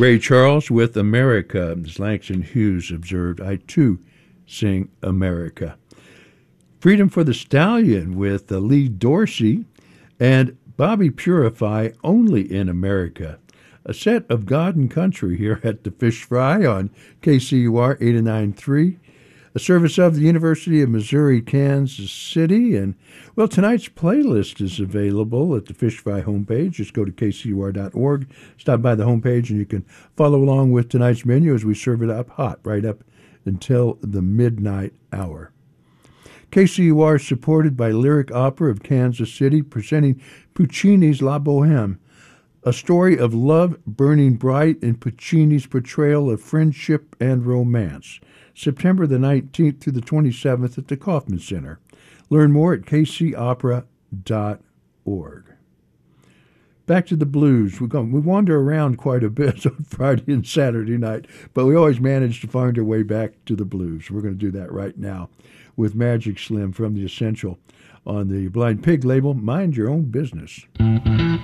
Ray Charles with America. As Langston Hughes observed, I too sing America. Freedom for the Stallion with Lee Dorsey and Bobby Purify, Only in America. A set of God and Country here at the Fish Fry on KCUR 89.3. A service of the University of Missouri, Kansas City. And, well, tonight's playlist is available at the Fish Fry homepage. Just go to kcur.org, stop by the homepage, and you can follow along with tonight's menu as we serve it up hot right up until the midnight hour. KCUR is supported by Lyric Opera of Kansas City, presenting Puccini's La Boheme, a story of love burning bright in Puccini's portrayal of friendship and romance. September the 19th through the 27th at the Kaufman Center. Learn more at kcopera.org. Back to the blues. We wander around quite a bit on Friday and Saturday night, but we always manage to find our way back to the blues. We're going to do that right now with Magic Slim from The Essential on the Blind Pig label, Mind Your Own Business.